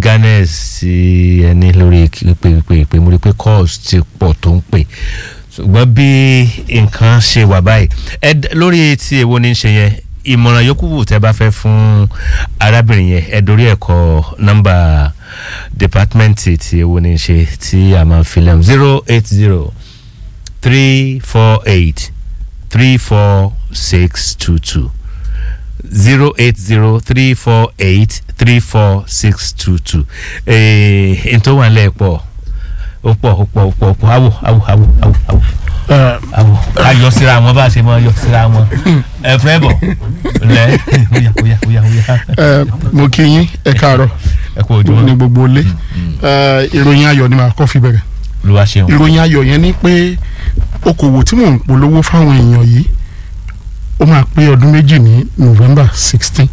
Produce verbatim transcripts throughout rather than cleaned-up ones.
eagerness sí ẹni lórí pé pé mo rí pé calls ti pọ̀ tó ń pè ṣùgbọ́n bí nǹkan ṣe wà báyìí ẹ lórí tí èwo ní ṣe yẹn ìmọ̀ràn yòókù tẹ́ bá fẹ́ fún arábìnrin yẹn ẹ dorí ẹ̀kọ́ nọ́mbà department tí èwo ní ṣe tí a máa fi lẹ́mu zero eight zero three four eight three four six two two zero eight zero three four eight three four six two two. Eh, n tó wà lẹ́ pọ̀ ó pọ̀ ó pọ̀ ó pọ̀ ó pọ̀ awo awo awo awo awo awo ayọ̀ síra wọn bá ṣe mọ ayọ̀ síra wọn ẹ fẹ́ bọ̀ lẹ́ oya oya oya oya. mo kí yín ẹ káàárọ̀ ẹ kú ojúmọ́ ní gbogbo ilé ìròyìn ayọ̀ ni màá kọ́ fi bẹ̀rẹ̀. Olúwa ṣeun. ìròyìn ayọ̀ yẹn ni pé okòwò tí mò ń polówó fáwọn èèyàn yìí ó máa pé ọdún méjì ní November sixteen.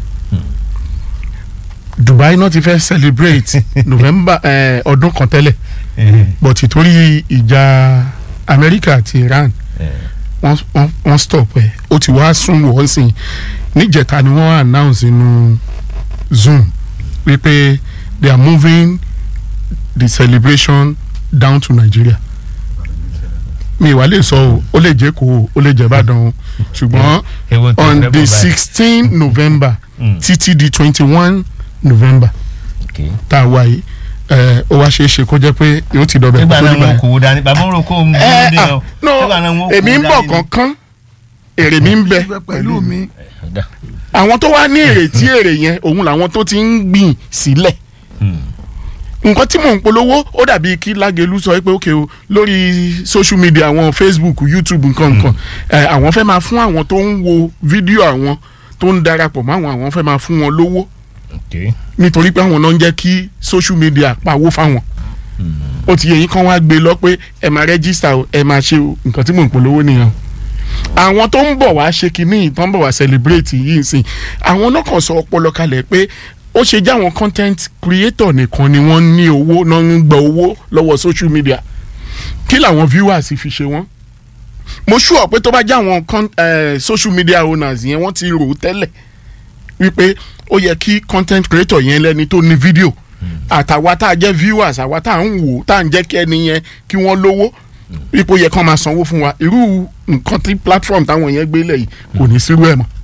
Dubai náà ti fẹ́ celebrate November ọdún kan tẹ́lẹ̀ but ìtorí ìjà America àti Iran wọ́n stop ẹ̀ ó ti wá sún wọ́n sìn níjẹta ni wọ́n announce inú Zoom wípé they are moving the celebration down to Nigeria. Mi wà lè sọ o ó lè jẹ́ kó o ó lè jẹ́ Ìbàdàn o ṣùgbọ́n on the sixteen November títí di twenty one November tá a wá yìí ó wá ṣe é ṣe kó jẹ́ pé yóò ti dọ̀bẹ̀ kó tó dìbà yẹn. nígbà náà wọn kò wó dání bàbá wọn kò mú un dé o. no èmi ń bọ̀ kankan èrè mi ń bẹ pẹ̀lú mi àwọn tó wá ní èrè tí èrè yẹn òun làwọn tó ti ń gbìn sílẹ̀ nǹkan tí mò ń polówó ó dàbí kí Lágelú sọ pé ókè o lórí social media àwọn Facebook YouTube nǹkan nǹkan àwọn fẹ́ máa fún àwọn tó ń wo fídíò àwọn tó ń darapọ̀ mọ́ àwọn àwọn fẹ́ máa fún wọn lówó nítorí pé àwọn náà ń jẹ́ kí social media pawó fáwọn ó ti yẹ yín kán wá gbé lọ pé ẹ máa rẹ́gísítà o ẹ máa ṣe o nǹkan tí mò ń polówó nìyẹn àwọn tó ń bọ̀ wá ṣe kínní tó ń bọ̀ wá celebrate yìí sìn àwọn náà kàn sọ ọpọlọ kalẹ̀ pé ó ṣe jẹ́ àwọn content creator nìkan ni wọ́n ní owó náà ń gba owó lọ́wọ́ social media kí làwọn viewers fi ṣe wọ́n mo sure pé tó bá jẹ́ àwọn social media owners yẹn wọ́n ti rò ó tẹ́lẹ̀ wípé ó yẹ kí content creator yẹn lẹ́ni tó ní fídíò àtàwa tá a jẹ́ viewers àwa tá a ń wò tá a ń jẹ́ kí ẹni yẹn kí wọ́n lówó wípé ó yẹ kán máa sanwó fún wa irú nǹkan tí platform táwọn yẹn gbé lẹ̀ yìí kò ní sírú ẹ̀ mọ́.